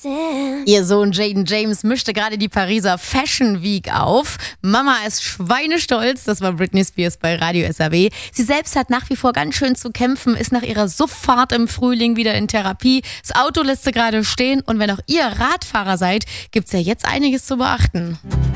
Ihr Sohn Jaden James mischte gerade die Pariser Fashion Week auf. Mama ist schweinestolz, das war Britney Spears bei Radio SAW. Sie selbst hat nach wie vor ganz schön zu kämpfen, ist nach ihrer Sufffahrt im Frühling wieder in Therapie. Das Auto lässt sie gerade stehen und wenn auch ihr Radfahrer seid, gibt's ja jetzt einiges zu beachten.